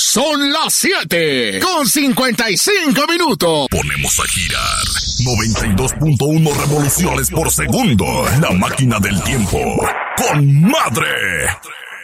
Son las 7:55. Ponemos a girar 92.1 revoluciones por segundo. La máquina del tiempo. ¡Con madre!